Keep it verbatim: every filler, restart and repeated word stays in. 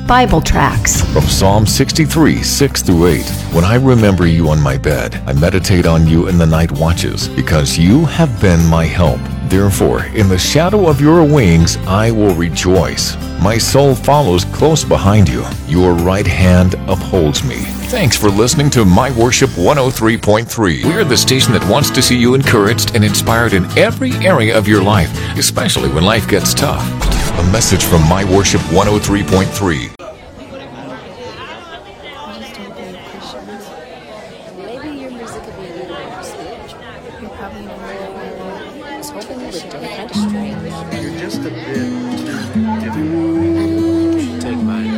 Bible tracts. From Psalm sixty-three, six through eight. When I remember you on my bed, I meditate on you in the night watches, because you have been my help. Therefore, in the shadow of your wings, I will rejoice. My soul follows close behind you. Your right hand upholds me. Thanks for listening to My Worship one oh three point three. We're the station that wants to see you encouraged and inspired in every area of your life, especially when life gets tough. A message from My Worship one oh three point three. Maybe your music could be a little more spiritual. You're probably more. I was hoping you would do kind of strange. You're just a bit different. I don't like it. Take mine.